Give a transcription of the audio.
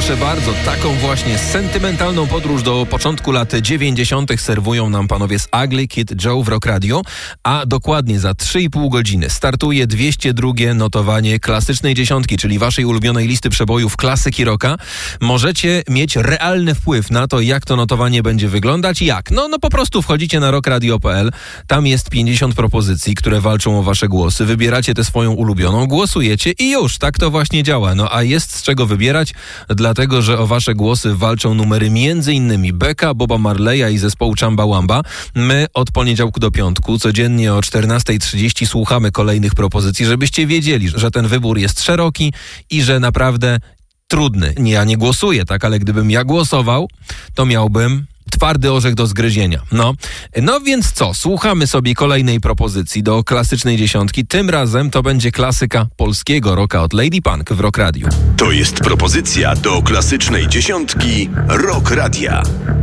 Proszę bardzo, taką właśnie sentymentalną podróż do początku lat 90. serwują nam panowie z Ugly Kid Joe w Rock Radio, a dokładnie za 3,5 godziny startuje 202 notowanie klasycznej dziesiątki, czyli waszej ulubionej listy przebojów klasyki rocka. Możecie mieć realny wpływ na to, jak to notowanie będzie wyglądać. Jak? No po prostu wchodzicie na rockradio.pl, tam jest 50 propozycji, które walczą o wasze głosy. Wybieracie tę swoją ulubioną, głosujecie i już, tak to właśnie działa. No a jest z czego wybierać, dlatego że o wasze głosy walczą numery m.in. Becka, Boba Marleya i zespołu Chumbawamba. My od poniedziałku do piątku codziennie o 14:30 słuchamy kolejnych propozycji, żebyście wiedzieli, że ten wybór jest szeroki i że naprawdę trudny. Ja nie głosuję, tak, ale gdybym ja głosował, to miałbym twardy orzech do zgryzienia. No więc co? Słuchamy sobie kolejnej propozycji do klasycznej dziesiątki. Tym razem to będzie klasyka polskiego rocka od Lady Punk w Rock Radio. To jest propozycja do klasycznej dziesiątki Rock Radia.